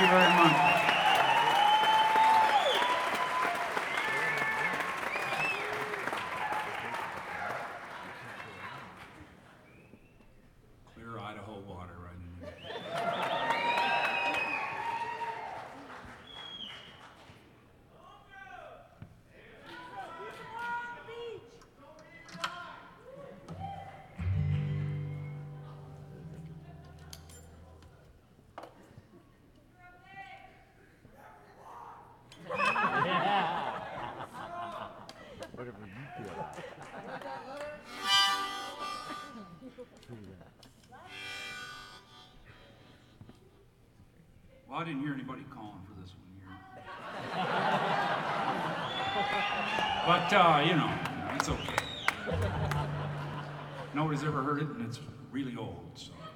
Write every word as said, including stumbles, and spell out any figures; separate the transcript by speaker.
Speaker 1: you very much. Clear Idaho water right in there.
Speaker 2: Whatever you feel.
Speaker 1: Well, I didn't hear anybody calling for this one here. But, uh, you know, it's okay. Nobody's ever heard it, and it's really old, so.